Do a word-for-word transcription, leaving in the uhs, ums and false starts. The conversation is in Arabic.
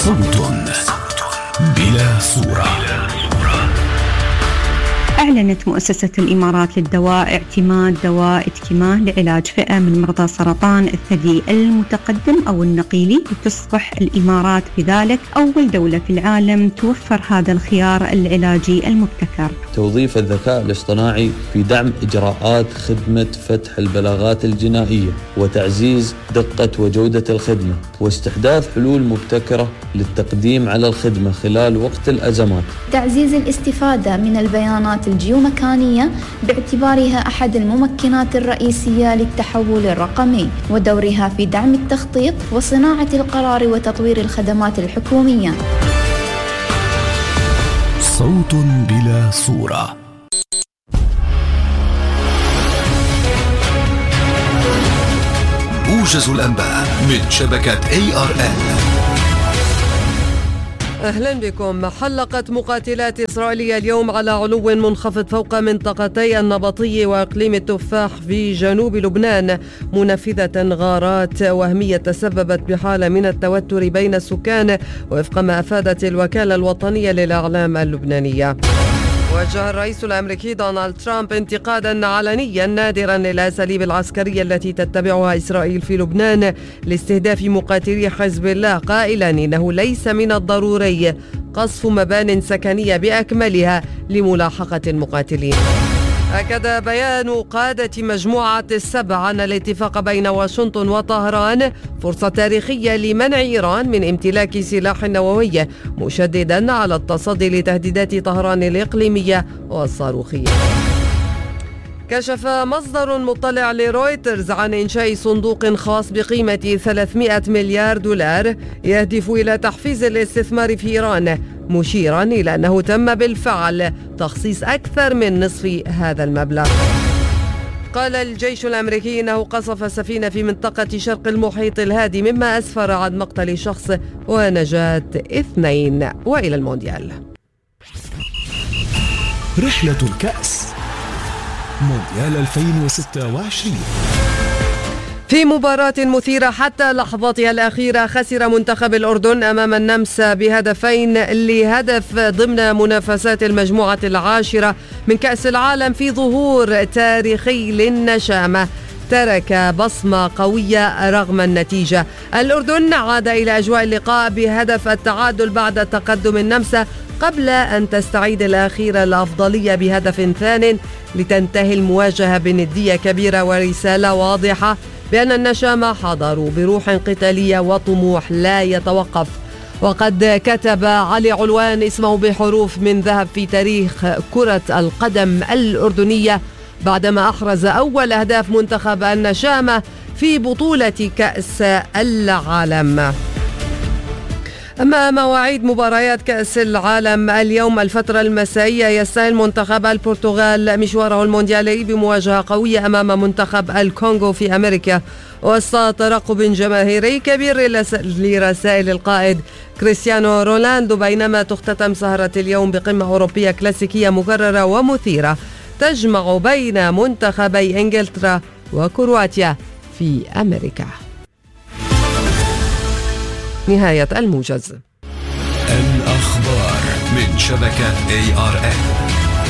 صوت بلا صورة. أعلنت مؤسسة الإمارات للدواء اعتماد دواء إتكمان لعلاج فئة من مرضى سرطان الثدي المتقدم أو النقيلي، لتصبح الإمارات بذلك أول دولة في العالم توفر هذا الخيار العلاجي المبتكر. توظيف الذكاء الاصطناعي في دعم إجراءات خدمة فتح البلاغات الجنائية وتعزيز دقة وجودة الخدمة، واستحداث حلول مبتكرة للتقديم على الخدمة خلال وقت الأزمات. تعزيز الاستفادة من البيانات الجيومكانية باعتبارها أحد الممكنات الرئيسية للتحول الرقمي، ودورها في دعم التخطيط وصناعة القرار وتطوير الخدمات الحكومية. صوت بلا صورة. موجز الأنباء من شبكة إيه آر إل. أهلا بكم. حلقت مقاتلات إسرائيلية اليوم على علو منخفض فوق منطقتي النبطي وإقليم التفاح في جنوب لبنان، منفذة غارات وهمية تسببت بحالة من التوتر بين السكان وفق ما أفادت الوكالة الوطنية للإعلام اللبنانية. وجه الرئيس الأمريكي دونالد ترامب انتقادا علنيا نادرا للأساليب العسكرية التي تتبعها إسرائيل في لبنان لاستهداف مقاتلي حزب الله، قائلا إنه ليس من الضروري قصف مبان سكنية بأكملها لملاحقة المقاتلين. أكد بيان قادة مجموعة السبع أن الاتفاق بين واشنطن وطهران فرصة تاريخية لمنع إيران من امتلاك سلاح نووي، مشددا على التصدي لتهديدات طهران الإقليمية والصاروخية. كشف مصدر مطلع لرويترز عن إنشاء صندوق خاص بقيمة ثلاثمائة مليار دولار يهدف إلى تحفيز الاستثمار في إيران، مشيرا إلى أنه تم بالفعل تخصيص أكثر من نصف هذا المبلغ. قال الجيش الأمريكي إنه قصف سفينة في منطقة شرق المحيط الهادي، مما أسفر عن مقتل شخص ونجاة اثنين. وإلى المونديال. رحلة الكأس مونديال ألفين وستة وعشرين. في مباراة مثيرة حتى لحظاتها الأخيرة، خسر منتخب الأردن أمام النمسا بهدفين لهدف ضمن منافسات المجموعة العاشرة من كأس العالم في ظهور تاريخي للنشامة ترك بصمة قوية رغم النتيجة. الأردن عاد إلى أجواء اللقاء بهدف التعادل بعد تقدم النمسا قبل أن تستعيد الأخيرة الأفضلية بهدف ثان لتنتهي المواجهة بندية كبيرة ورسالة واضحة بأن النشامة حضروا بروح قتالية وطموح لا يتوقف. وقد كتب علي علوان اسمه بحروف من ذهب في تاريخ كرة القدم الأردنية بعدما أحرز أول أهداف منتخب النشامة في بطولة كأس العالم. أما مواعيد مباريات كأس العالم اليوم الفترة المسائية، يستهل منتخب البرتغال مشواره المونديالي بمواجهة قوية أمام منتخب الكونغو في أمريكا، وسط ترقب جماهيري كبير لرسائل القائد كريستيانو رونالدو، بينما تختتم سهرة اليوم بقمة أوروبية كلاسيكية مكررة ومثيرة تجمع بين منتخبي إنجلترا وكرواتيا في أمريكا. نهاية الموجز. الأخبار من شبكة إيه آر إل.